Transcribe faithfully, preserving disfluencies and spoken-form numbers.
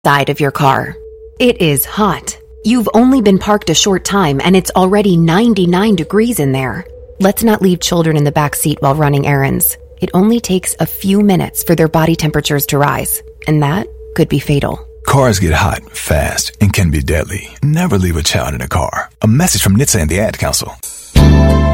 side of your car. It is hot. You've only been parked a short time and it's already ninety-nine degrees in there. Let's not leave children in the back seat while running errands. It only takes a few minutes for their body temperatures to rise, and that could be fatal. Cars get hot, fast, and can be deadly. Never leave a child in a car. A message from N H T S A and the Ad Council.